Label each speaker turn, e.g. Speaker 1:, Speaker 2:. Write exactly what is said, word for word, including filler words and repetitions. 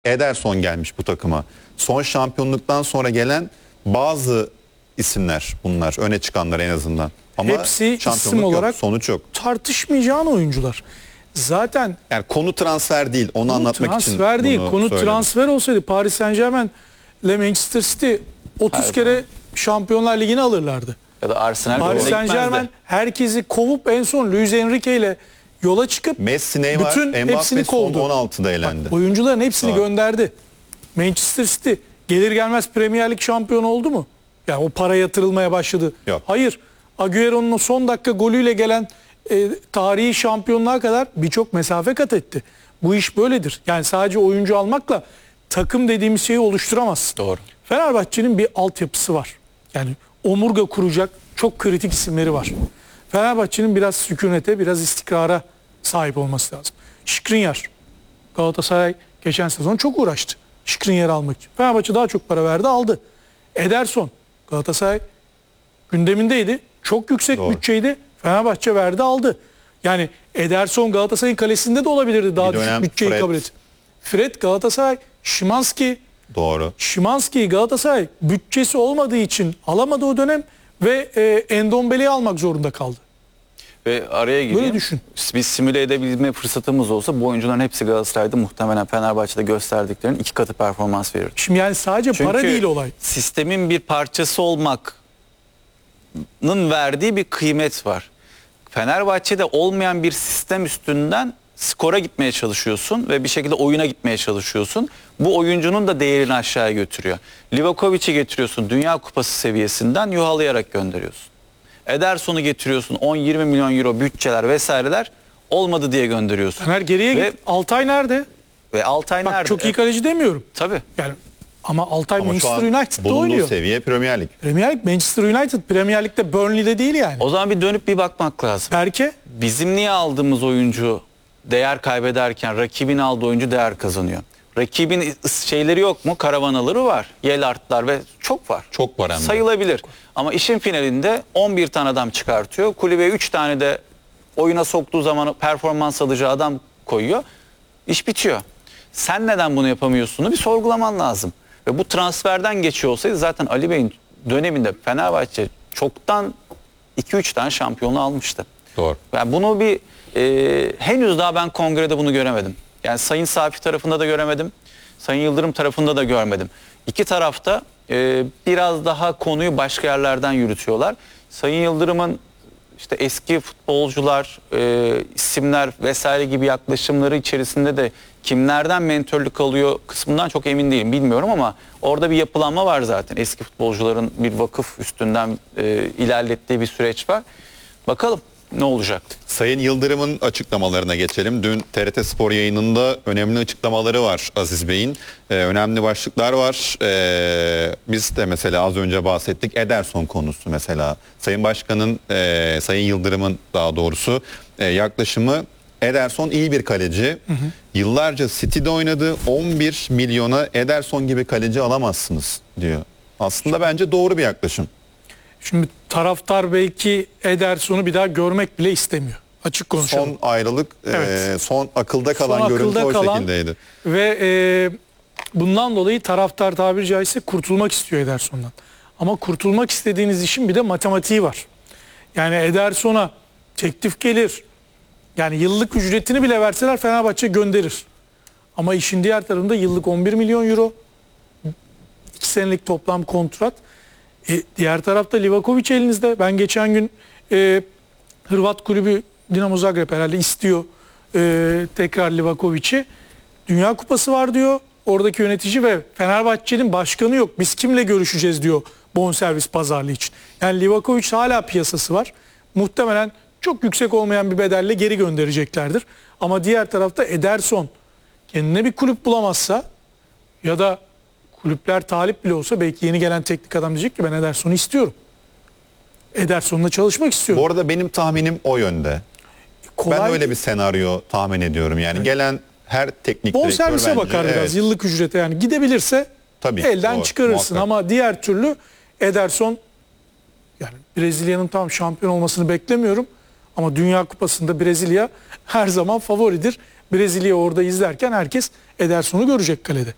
Speaker 1: Ederson gelmiş bu takıma. Son şampiyonluktan sonra gelen bazı isimler bunlar. Öne çıkanlar en azından. Ama
Speaker 2: hepsi isim
Speaker 1: yok,
Speaker 2: olarak
Speaker 1: sonuç yok.
Speaker 2: Tartışmayacağın oyuncular. Zaten
Speaker 1: yani konu transfer değil. Onu
Speaker 2: konu
Speaker 1: anlatmak
Speaker 2: transfer
Speaker 1: için
Speaker 2: transfer değil. Konu
Speaker 1: söyledim.
Speaker 2: transfer olsaydı Paris Saint-Germain ile Manchester City otuz Her kere zaman. Şampiyonlar Ligi'ni alırlardı.
Speaker 3: Ya da Arsenal
Speaker 2: Paris Saint-Germain herkesi kovup en son Luis Enrique ile yola çıkıp
Speaker 1: Messi, Neymar,
Speaker 2: bütün hepsini kovdu.
Speaker 1: on altıda elendi.
Speaker 2: Bak, oyuncuların hepsini
Speaker 1: Doğru.
Speaker 2: gönderdi. Manchester City gelir gelmez Premier Lig şampiyonu oldu mu? Yani o para yatırılmaya başladı.
Speaker 1: Yok.
Speaker 2: Hayır. Agüero'nun son dakika golüyle gelen e, tarihi şampiyonluğa kadar birçok mesafe kat etti. Bu iş böyledir. Yani sadece oyuncu almakla takım dediğimiz şeyi oluşturamazsın.
Speaker 3: Doğru.
Speaker 2: Fenerbahçe'nin bir altyapısı var. Yani omurga kuracak çok kritik isimleri var. Fenerbahçe'nin biraz sükunete, biraz istikrara sahip olması lazım. Skriniar, Galatasaray geçen sezon çok uğraştı Skriniar'ı almak için. Fenerbahçe daha çok para verdi, aldı. Ederson, Galatasaray gündemindeydi. Çok yüksek
Speaker 1: Doğru.
Speaker 2: bütçeydi. Fenerbahçe verdi, aldı. Yani Ederson Galatasaray'ın kalesinde de olabilirdi. Daha
Speaker 1: Bir
Speaker 2: düşük bütçeyi
Speaker 1: Fred.
Speaker 2: kabul et. Fred Galatasaray, Szymanski,
Speaker 1: Doğru.
Speaker 2: Szymanski'yi Galatasaray bütçesi olmadığı için alamadı o dönem ve e, Endombele'yi almak zorunda kaldı.
Speaker 3: Ve araya gireyim.
Speaker 2: Böyle düşün.
Speaker 3: Biz simüle edebilme fırsatımız olsa bu oyuncuların hepsi Galatasaray'da muhtemelen Fenerbahçe'de gösterdiklerinin iki katı performans verir.
Speaker 2: Şimdi yani sadece
Speaker 3: Çünkü
Speaker 2: para değil olay.
Speaker 3: sistemin bir parçası olmakın verdiği bir kıymet var. Fenerbahçe'de olmayan bir sistem üstünden skora gitmeye çalışıyorsun ve bir şekilde oyuna gitmeye çalışıyorsun. Bu oyuncunun da değerini aşağıya götürüyor. Livakovic'i getiriyorsun, Dünya Kupası seviyesinden yuhalayarak gönderiyorsun. Ederson'u getiriyorsun, on yirmi milyon euro bütçeler vesaireler olmadı diye gönderiyorsun.
Speaker 2: Fener geriye
Speaker 3: ve,
Speaker 2: git. Altay nerede?
Speaker 3: Ve Altay
Speaker 2: Bak,
Speaker 3: nerede?
Speaker 2: çok iyi kaleci demiyorum.
Speaker 3: Tabii.
Speaker 2: Yani ama Altay
Speaker 1: Ama şu
Speaker 2: Manchester
Speaker 1: an
Speaker 2: United'da
Speaker 1: bulunduğu
Speaker 2: oynuyor.
Speaker 1: seviye Premier Lig.
Speaker 2: Premier Lig, Manchester United Premier Lig'de, Burnley'de değil yani.
Speaker 3: O zaman bir dönüp bir bakmak lazım.
Speaker 2: Berke
Speaker 3: Bizim niye aldığımız oyuncu değer kaybederken rakibin aldığı oyuncu değer kazanıyor? Rakibin şeyleri yok mu? Karavanaları var. Yelartlar ve çok var.
Speaker 1: Çok var hem de.
Speaker 3: Sayılabilir. Ama işin finalinde on bir tane adam çıkartıyor. Kulübeye üç tane de oyuna soktuğu zaman performans alacağı adam koyuyor. İş bitiyor. Sen neden bunu yapamıyorsun'u bir sorgulaman lazım. Ve bu transferden geçiyor olsaydı zaten Ali Bey'in döneminde Fenerbahçe çoktan iki üç tane şampiyonu almıştı.
Speaker 1: Doğru.
Speaker 3: Yani bunu bir e, henüz daha ben kongrede bunu göremedim. Yani Sayın Safi tarafında da göremedim. Sayın Yıldırım tarafında da görmedim. İki tarafta e, biraz daha konuyu başka yerlerden yürütüyorlar. Sayın Yıldırım'ın işte eski futbolcular, e, isimler vesaire gibi yaklaşımları içerisinde de kimlerden mentörlük alıyor kısmından çok emin değilim, bilmiyorum ama orada bir yapılanma var zaten. Eski futbolcuların bir vakıf üstünden e, ilerlettiği bir süreç var. Bakalım ne olacak?
Speaker 1: Sayın Yıldırım'ın açıklamalarına geçelim. Dün T R T Spor yayınında önemli açıklamaları var Aziz Bey'in. Ee, önemli başlıklar var. Ee, biz de mesela az önce bahsettik. Ederson konusu mesela. Sayın Başkan'ın, e, Sayın Yıldırım'ın daha doğrusu e, yaklaşımı Ederson iyi bir kaleci. Hı hı. Yıllarca City'de oynadı. on bir milyona Ederson gibi kaleci alamazsınız diyor. Aslında bence doğru bir yaklaşım.
Speaker 2: Şimdi taraftar belki Ederson'u bir daha görmek bile istemiyor. Açık konuşalım.
Speaker 1: Son ayrılık, evet. e, son akılda kalan
Speaker 2: son
Speaker 1: görüntü
Speaker 2: akılda
Speaker 1: o
Speaker 2: kalan
Speaker 1: şekildeydi.
Speaker 2: Ve e, bundan dolayı taraftar tabiri caizse kurtulmak istiyor Ederson'dan. Ama kurtulmak istediğiniz işin bir de matematiği var. Yani Ederson'a teklif gelir. Yani yıllık ücretini bile verseler Fenerbahçe gönderir. Ama işin diğer tarafında yıllık on bir milyon euro. iki senelik toplam kontrat. E, diğer tarafta Livakovic elinizde. Ben geçen gün e, Hırvat kulübü Dinamo Zagreb herhalde istiyor e, tekrar Livakovic'i. Dünya Kupası var diyor oradaki yönetici ve Fenerbahçe'nin başkanı yok. Biz kimle görüşeceğiz diyor bonservis pazarlığı için. Yani Livakovic hala piyasası var. Muhtemelen çok yüksek olmayan bir bedelle geri göndereceklerdir. Ama diğer tarafta Ederson kendine bir kulüp bulamazsa ya da kulüpler talip bile olsa belki yeni gelen teknik adam diyecek ki ben Ederson'u istiyorum. Ederson'la çalışmak istiyorum.
Speaker 1: Bu arada benim tahminim o yönde.
Speaker 2: Kolay
Speaker 1: ben öyle
Speaker 2: değil.
Speaker 1: bir senaryo tahmin ediyorum. Yani evet. Gelen her teknik direktör
Speaker 2: bonservise
Speaker 1: bence,
Speaker 2: bakar biraz
Speaker 1: evet.
Speaker 2: yıllık ücrete yani gidebilirse
Speaker 1: tabii,
Speaker 2: elden
Speaker 1: doğru,
Speaker 2: çıkarırsın
Speaker 1: muhakkak.
Speaker 2: ama diğer türlü Ederson yani Brezilya'nın tam şampiyon olmasını beklemiyorum ama Dünya Kupası'nda Brezilya her zaman favoridir. Brezilya orada izlerken herkes Ederson'u görecek kalede.